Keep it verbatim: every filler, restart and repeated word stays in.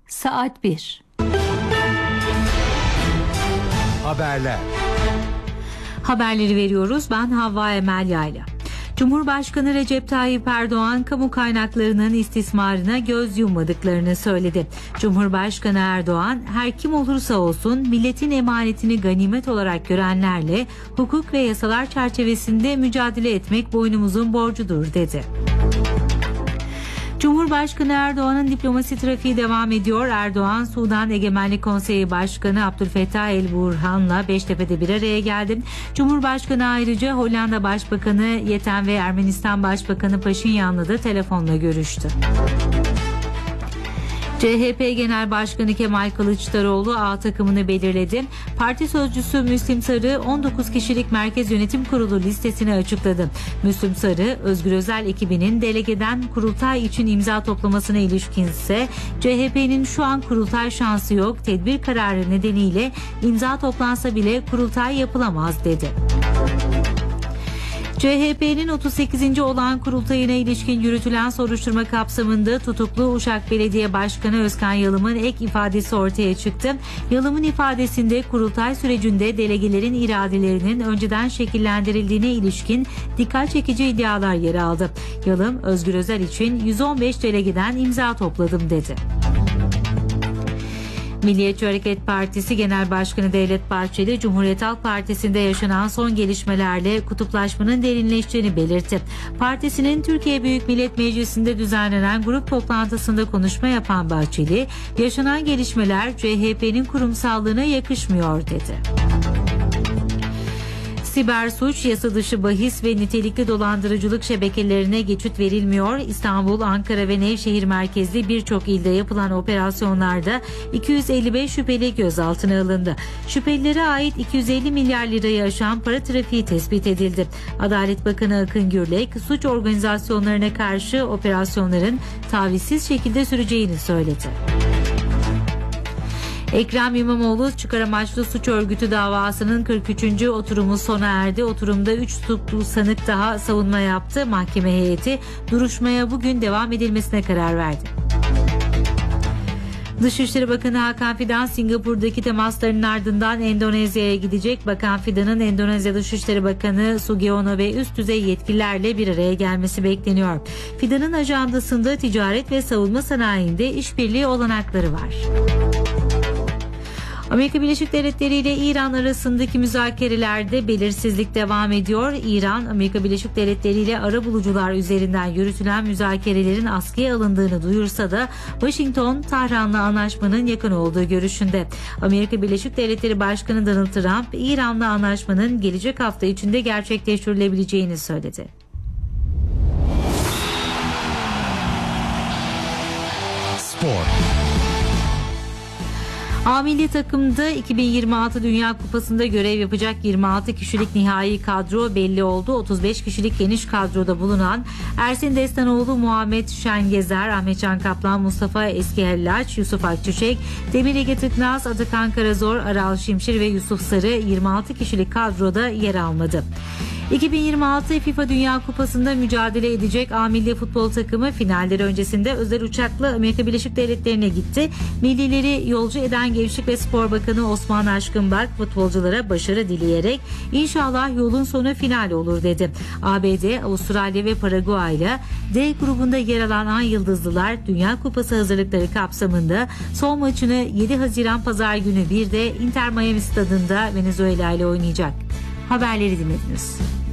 Saat bir. Haberler. Haberleri veriyoruz. Ben Havva Emel Yayla. Cumhurbaşkanı Recep Tayyip Erdoğan kamu kaynaklarının istismarına göz yummadıklarını söyledi. Cumhurbaşkanı Erdoğan, her kim olursa olsun milletin emanetini ganimet olarak görenlerle hukuk ve yasalar çerçevesinde mücadele etmek boynumuzun borcudur dedi. Cumhurbaşkanı Erdoğan'ın diplomasi trafiği devam ediyor. Erdoğan, Sudan Egemenlik Konseyi Başkanı Abdülfettah El-Burhan'la Beştepe'de bir araya geldi. Cumhurbaşkanı ayrıca Hollanda Başbakanı Yeten ve Ermenistan Başbakanı Paşinyan'la da telefonla görüştü. C H P Genel Başkanı Kemal Kılıçdaroğlu A takımını belirledi. Parti sözcüsü Müslim Sarı on dokuz kişilik Merkez Yönetim Kurulu listesini açıkladı. Müslim Sarı, Özgür Özel ekibinin delegeden kurultay için imza toplamasına ilişkinse C H P'nin şu an kurultay şansı yok, tedbir kararı nedeniyle imza toplansa bile kurultay yapılamaz dedi. C H P'nin otuz sekizinci olağan kurultayına ilişkin yürütülen soruşturma kapsamında tutuklu Uşak Belediye Başkanı Özkan Yalım'ın ek ifadesi ortaya çıktı. Yalım'ın ifadesinde kurultay sürecinde delegelerin iradelerinin önceden şekillendirildiğine ilişkin dikkat çekici iddialar yer aldı. Yalım, Özgür Özel için yüz on beş delegeden imza topladım dedi. Milliyetçi Hareket Partisi Genel Başkanı Devlet Bahçeli, Cumhuriyet Halk Partisi'nde yaşanan son gelişmelerle kutuplaşmanın derinleştiğini belirtti. Partisinin Türkiye Büyük Millet Meclisi'nde düzenlenen grup toplantısında konuşma yapan Bahçeli, yaşanan gelişmeler C H P'nin kurumsallığına yakışmıyor dedi. Siber suç, yasa dışı bahis ve nitelikli dolandırıcılık şebekelerine geçit verilmiyor. İstanbul, Ankara ve Nevşehir merkezli birçok ilde yapılan operasyonlarda iki yüz elli beş şüpheli gözaltına alındı. Şüphelilere ait iki yüz elli milyar lirayı aşan para trafiği tespit edildi. Adalet Bakanı Akın Gürlek, suç organizasyonlarına karşı operasyonların tavizsiz şekilde süreceğini söyledi. Ekrem İmamoğlu çıkar amaçlı suç örgütü davasının kırk üçüncü oturumu sona erdi. Oturumda üç tutuklu sanık daha savunma yaptı. Mahkeme heyeti duruşmaya bugün devam edilmesine karar verdi. Dışişleri Bakanı Hakan Fidan, Singapur'daki temaslarının ardından Endonezya'ya gidecek. Bakan Fidan'ın Endonezya Dışişleri Bakanı Sugiono ve üst düzey yetkililerle bir araya gelmesi bekleniyor. Fidan'ın ajandasında ticaret ve savunma sanayinde işbirliği olanakları var. Amerika Birleşik Devletleri ile İran arasındaki müzakerelerde belirsizlik devam ediyor. İran, Amerika Birleşik Devletleri ile arabulucular üzerinden yürütülen müzakerelerin askıya alındığını duyursa da Washington, Tahran'la anlaşmanın yakın olduğu görüşünde. Amerika Birleşik Devletleri Başkanı Donald Trump, İran'la anlaşmanın gelecek hafta içinde gerçekleştirilebileceğini söyledi. Spor. A milli takımda iki bin yirmi altı Dünya Kupası'nda görev yapacak yirmi altı kişilik nihai kadro belli oldu. otuz beş kişilik geniş kadroda bulunan Ersin Destanoğlu, Muhammed Şengezer, Ahmet Can Kaplan, Mustafa Eskihellaç, Yusuf Akçiçek, Demir Ege Tıknaz, Atakan Karazor, Aral Şimşir ve Yusuf Sarı yirmi altı kişilik kadroda yer almadı. iki bin yirmi altı FIFA Dünya Kupası'nda mücadele edecek A milli futbol takımı finalleri öncesinde özel uçakla Amerika Birleşik Devletleri'ne gitti. Millileri yolcu eden Gençlik ve Spor Bakanı Osman Aşkınbak futbolculara başarı dileyerek "İnşallah yolun sonu final olur" dedi. A B D, Avustralya ve Paraguay ile D grubunda yer alan An Yıldızlılar Dünya Kupası hazırlıkları kapsamında son maçını yedi Haziran Pazar günü birde Inter Miami stadında Venezuela ile oynayacak. Haberleri dinlediniz.